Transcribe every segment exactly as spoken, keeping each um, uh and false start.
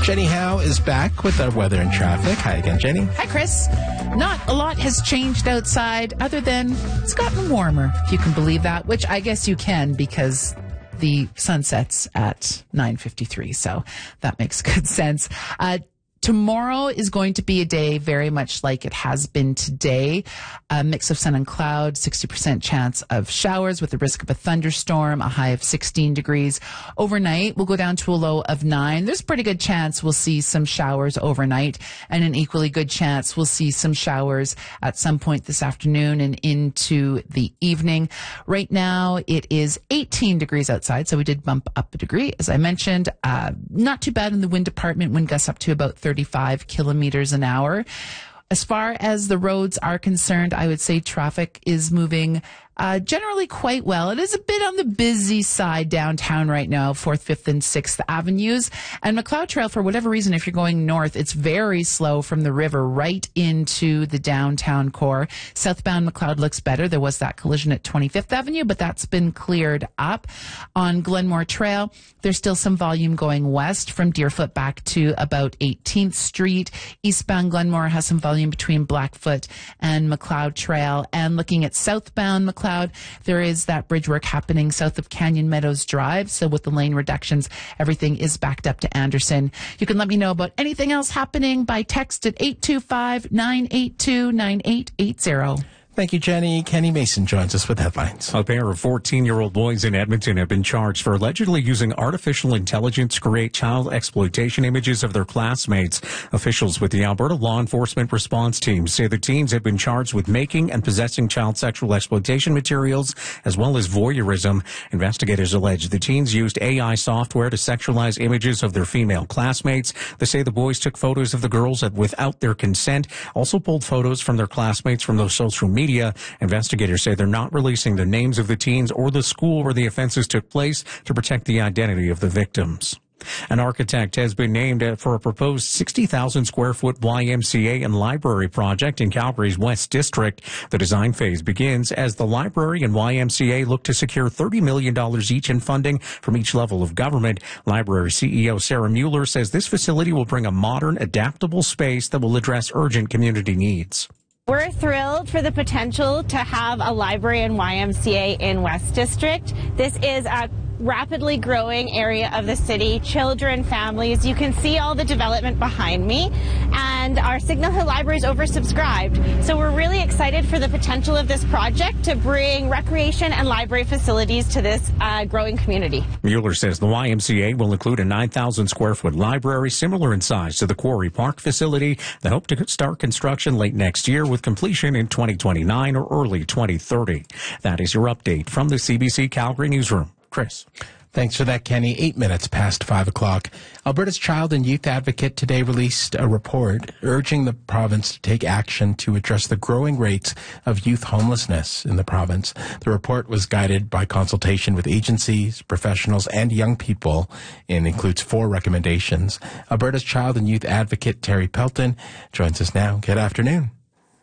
Jenny Howe is back with our weather and traffic. Hi again, Jenny. Hi, Chris. Not a lot has changed outside other than it's gotten warmer, if you can believe that, which I guess you can because the sun sets at nine fifty-three, so that makes good sense. Uh, Tomorrow is going to be a day very much like it has been today. A mix of sun and cloud, sixty percent chance of showers with the risk of a thunderstorm, a high of sixteen degrees. Overnight, we'll go down to a low of nine. There's a pretty good chance we'll see some showers overnight, and an equally good chance we'll see some showers at some point this afternoon and into the evening. Right now, it is eighteen degrees outside, so we did bump up a degree, as I mentioned. Uh, not too bad in the wind department. Wind gusts up to about thirty-five kilometers an hour. As far as the roads are concerned, I would say traffic is moving uh, generally quite well. It is a bit on the busy side downtown right now, fourth, fifth, and sixth Avenues. And McLeod Trail, for whatever reason, if you're going north, it's very slow from the river right into the downtown core. Southbound McLeod looks better. There was that collision at twenty-fifth Avenue, but that's been cleared up. On Glenmore Trail, there's still some volume going west from Deerfoot back to about eighteenth Street. Eastbound Glenmore has some volume between Blackfoot and McLeod Trail. And looking at southbound McLeod, there is that bridge work happening south of Canyon Meadows Drive. So with the lane reductions, everything is backed up to Anderson. You can let me know about anything else happening by text at eight two five, nine eight two, nine eight eight zero. Thank you, Jenny. Kenny Mason joins us with headlines. A pair of fourteen-year-old boys in Edmonton have been charged for allegedly using artificial intelligence to create child exploitation images of their classmates. Officials with the Alberta Law Enforcement Response Team say the teens have been charged with making and possessing child sexual exploitation materials, as well as voyeurism. Investigators allege the teens used A I software to sexualize images of their female classmates. They say the boys took photos of the girls without their consent, also pulled photos from their classmates from their social media. Media. Investigators say they're not releasing the names of the teens or the school where the offenses took place to protect the identity of the victims. An architect has been named for a proposed sixty thousand square foot Y M C A and library project in Calgary's West District. The design phase begins as the library and Y M C A look to secure thirty million dollars each in funding from each level of government. Library C E O Sarah Mueller says this facility will bring a modern, adaptable space that will address urgent community needs. We're thrilled for the potential to have a library and Y M C A in West District. This is a rapidly growing area of the city, children, families. You can see all the development behind me, and our Signal Hill Library is oversubscribed. So we're really excited for the potential of this project to bring recreation and library facilities to this uh, growing community. Mueller says the Y M C A will include a nine thousand square foot library similar in size to the Quarry Park facility. They hope to start construction late next year with completion in twenty twenty-nine or early twenty thirty. That is your update from the C B C Calgary Newsroom. Chris. Thanks for that, Kenny. Eight minutes past five o'clock. Alberta's Child and Youth Advocate today released a report urging the province to take action to address the growing rates of youth homelessness in the province. The report was guided by consultation with agencies, professionals, and young people and includes four recommendations. Alberta's Child and Youth Advocate Terry Pelton joins us now. Good afternoon.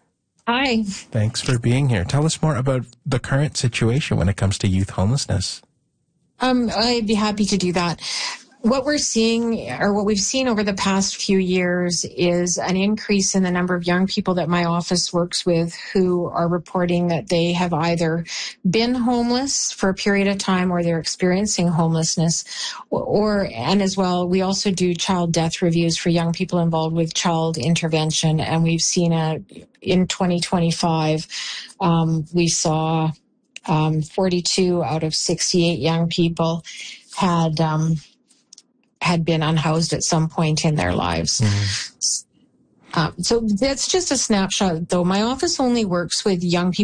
Hi. Thanks for being here. Tell us more about the current situation when it comes to youth homelessness. Um, I'd be happy to do that. What we're seeing, or what we've seen over the past few years, is an increase in the number of young people that my office works with who are reporting that they have either been homeless for a period of time or they're experiencing homelessness. Or, and as well, we also do child death reviews for young people involved with child intervention. And we've seen a, in twenty twenty-five, um, we saw Um, forty-two out of sixty-eight young people had um, had been unhoused at some point in their lives. Mm-hmm. Um, so that's just a snapshot, though. My office only works with young people